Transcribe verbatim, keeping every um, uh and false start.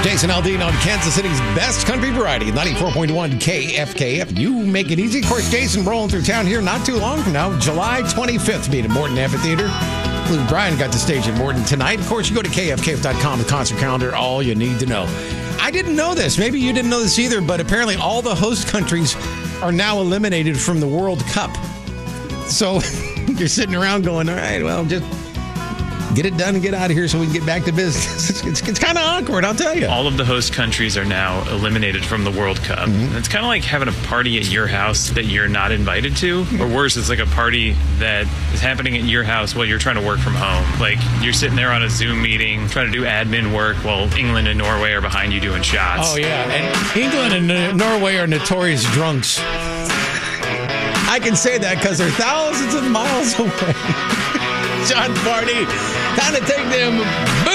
Jason Aldean on Kansas City's best country variety, ninety-four point one K F K F. You make it easy. Of course, Jason rolling through town here not too long from now. July twenty-fifth, being at Morton Amphitheater. Luke Bryan got the stage at Morton tonight. Of course, you go to K F K F dot com, the concert calendar, all you need to know. I didn't know this. Maybe you didn't know this either, but apparently all the host countries are now eliminated from the World Cup. So you're sitting around going, all right, well, just get it done and get out of here so we can get back to business. It's, it's, it's kind of awkward, I'll tell you. All of the host countries are now eliminated from the World Cup. Mm-hmm. It's kind of like having a party at your house that you're not invited to. Or worse, it's like a party that is happening at your house while you're trying to work from home. Like you're sitting there on a Zoom meeting trying to do admin work while England and Norway are behind you doing shots. Oh, yeah. And England and uh, Norway are notorious drunks. I can say that because they're thousands of miles away. John Party, time to take them